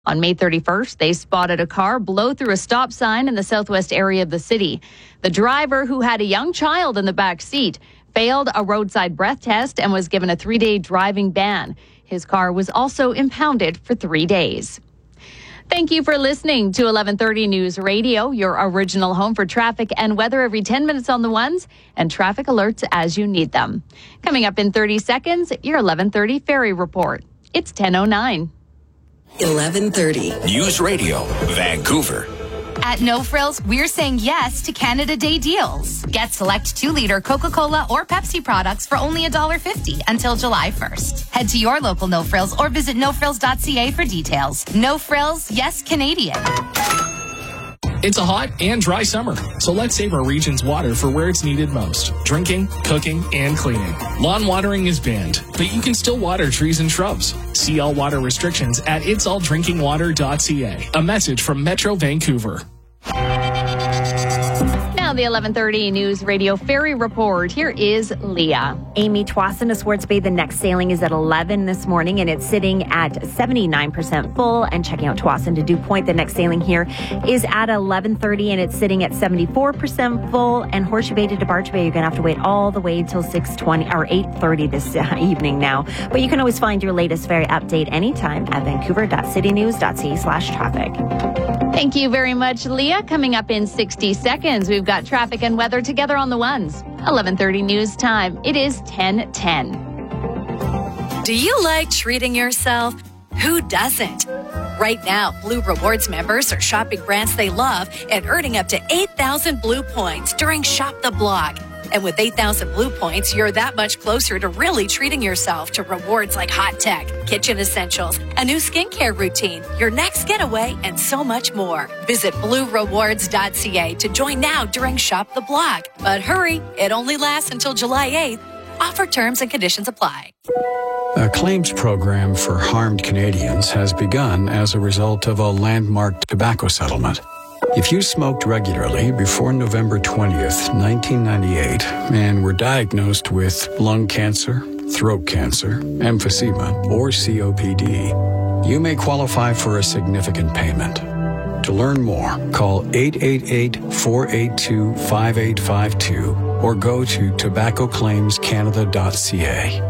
On May 31st, they spotted a car blow through a stop sign in the southwest area of the city. The driver, who had a young child in the back seat, failed a roadside breath test and was given a 3-day driving ban. His car was also impounded for 3 days. Thank you for listening to 1130 News Radio, your original home for traffic and weather every 10 minutes on the ones and traffic alerts as you need them. Coming up in 30 seconds, your 1130 Ferry Report. It's 10:09. 1130 News Radio, Vancouver. At No Frills, we're saying yes to Canada Day deals. Get select 2-liter Coca-Cola or Pepsi products for only $1.50 until July 1st. Head to your local No Frills or visit nofrills.ca for details. No Frills, yes Canadian. It's a hot and dry summer, so let's save our region's water for where it's needed most: drinking, cooking, and cleaning. Lawn watering is banned, but you can still water trees and shrubs. See all water restrictions at itsalldrinkingwater.ca. A message from Metro Vancouver. Now the 1130 News Radio Ferry Report. Here is Leah. Amy, Tsawwassen to Swartz Bay, the next sailing is at 11 this morning, and it's sitting at 79% full. And checking out Tsawwassen to Dew Point, the next sailing here is at 11:30, and it's sitting at 74% full. And Horseshoe Bay to DeBarge Bay, you're going to have to wait all the way till 6:20 or 8:30 this evening now. But you can always find your latest ferry update anytime at vancouver.citynews.ca/traffic. Thank you very much, Leah. Coming up in 60 seconds, we've got traffic and weather together on the ones. 11:30 news time. It is 10:10. Do you like treating yourself? Who doesn't? Right now, Blue Rewards members are shopping brands they love and earning up to 8,000 Blue points during Shop the Block. And with 8,000 Blue points, you're that much closer to really treating yourself to rewards like hot tech, kitchen essentials, a new skincare routine, your next getaway, and so much more. Visit bluerewards.ca to join now during Shop the Block. But hurry, it only lasts until July 8th. Offer terms and conditions apply. A claims program for harmed Canadians has begun as a result of a landmark tobacco settlement. If you smoked regularly before November 20th, 1998, and were diagnosed with lung cancer, throat cancer, emphysema, or COPD, you may qualify for a significant payment. To learn more, call 888-482-5852 or go to tobaccoclaimscanada.ca.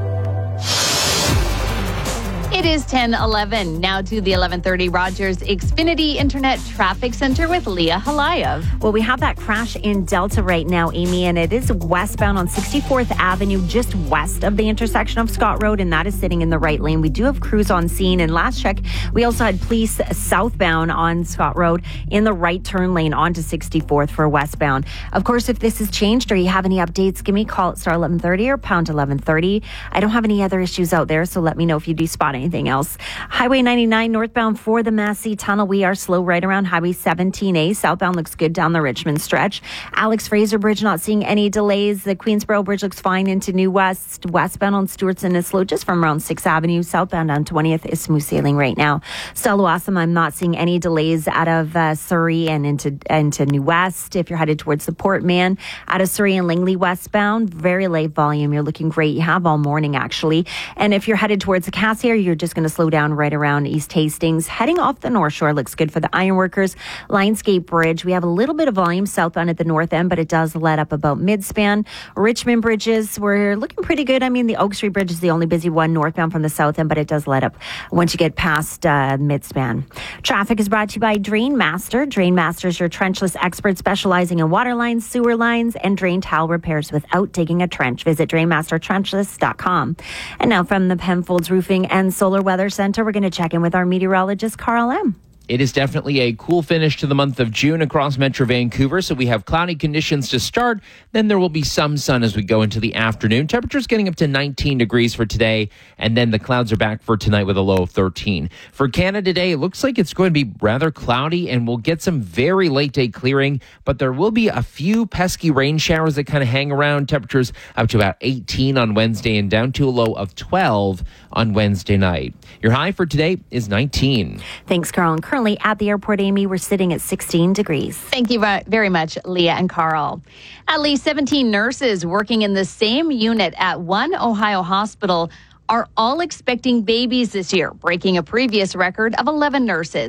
It is 10:11. Now to the 1130 Rogers Xfinity Internet Traffic Center with Leah Halayev. Well, we have that crash in Delta right now, Amy, and it is westbound on 64th Avenue, just west of the intersection of Scott Road, and that is sitting in the right lane. We do have crews on scene, and last check, we also had police southbound on Scott Road in the right turn lane onto 64th for westbound. Of course, if this has changed or you have any updates, give me a call at star 1130 or pound 1130. I don't have any other issues out there, so let me know if you do spot anything else. Highway 99 northbound for the Massey Tunnel. We are slow right around Highway 17A. Southbound looks good down the Richmond stretch. Alex Fraser Bridge not seeing any delays. The Queensboro Bridge looks fine into New West. Westbound on Stewartson is slow just from around 6th Avenue. Southbound on 20th is smooth sailing right now. Stellawasam, I'm not seeing any delays out of Surrey and into New West. If you're headed towards the Port Man, out of Surrey and Langley westbound, very light volume. You're looking great. You have all morning actually. And if you're headed towards the Cassiar, you're just going to slow down right around East Hastings. Heading off the North Shore looks good for the Ironworkers. Lionsgate Bridge, we have a little bit of volume southbound at the north end, but it does let up about mid-span. Richmond bridges, we're looking pretty good. I mean, the Oak Street Bridge is the only busy one northbound from the south end, but it does let up once you get past mid-span. Traffic is brought to you by Drain Master. Drain Master is your trenchless expert specializing in water lines, sewer lines, and drain tile repairs without digging a trench. Visit drainmastertrenchless.com. And now from the Penfolds Roofing and Solar Weather Center, we're going to check in with our meteorologist, Carl M. It is definitely a cool finish to the month of June across Metro Vancouver. So we have cloudy conditions to start. Then there will be some sun as we go into the afternoon. Temperatures getting up to 19 degrees for today. And then the clouds are back for tonight with a low of 13. For Canada today, it looks like it's going to be rather cloudy and we'll get some very late day clearing. But there will be a few pesky rain showers that kind of hang around. Temperatures up to about 18 on Wednesday and down to a low of 12 on Wednesday night. Your high for today is 19. Thanks, Carl. And currently at the airport, Amy, we're sitting at 16 degrees. Thank you very much, Leah and Carl. At least 17 nurses working in the same unit at one Ohio hospital are all expecting babies this year, breaking a previous record of 11 nurses.